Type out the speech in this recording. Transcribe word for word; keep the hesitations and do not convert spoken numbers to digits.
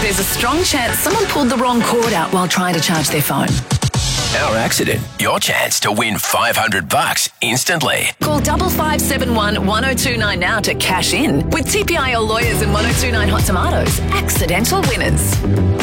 There's a strong chance someone pulled the wrong cord out while trying to charge their phone. Our accident. Your chance to win five hundred bucks instantly. Call double five seven one one oh two nine now to cash in with T P I L Lawyers and one oh two nine Hot Tomatoes. Accidental winners.